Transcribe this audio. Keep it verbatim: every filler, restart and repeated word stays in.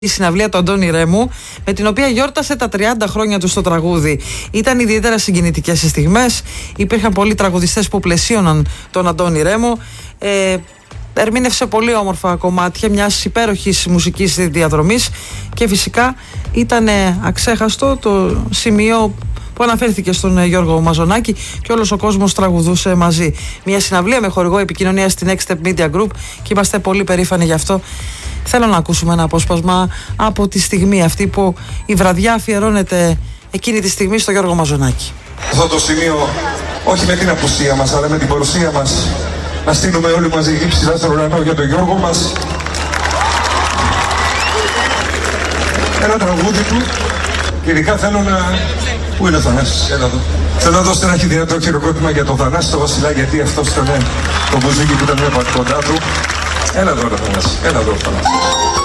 Η συναυλία του Αντώνη Ρέμου, με την οποία γιόρτασε τα τριάντα χρόνια του στο τραγούδι. Ήταν ιδιαίτερα συγκινητικές οι στιγμές. Υπήρχαν πολλοί τραγουδιστές που πλαισίωναν τον Αντώνη Ρέμου. Ε, ερμήνευσε πολύ όμορφα κομμάτια μιας υπέροχης μουσικής διαδρομής και φυσικά ήταν αξέχαστο το σημείο που αναφέρθηκε στον Γιώργο Μαζονάκη και όλος ο κόσμος τραγουδούσε μαζί. Μια συναυλία με χορηγό επικοινωνία στην Next Step Media Group και είμαστε πολύ περήφανοι γι' αυτό. Θέλω να ακούσουμε ένα απόσπασμα από τη στιγμή αυτή που η βραδιά αφιερώνεται εκείνη τη στιγμή στο Γιώργο Μαζονάκη. Αυτό το σημείο, όχι με την απουσία μας, αλλά με την παρουσία μας, να στείλουμε όλοι μαζί γη ψηλά στον ουρανό για τον Γιώργο μας. Ένα τραγούδι του, και ειδικά θέλω να... Πού είναι ο Θανάσης, έλα εδώ. Θέλω να δώσω ένα δυνατό χειροκρότημα για τον Θανάση, τον Βασιλά, γιατί αυτός ήταν το μπουζούκι που ήταν μια κοντά του. Έλα εδώ, Θανάση, έλα εδώ, Θανάση.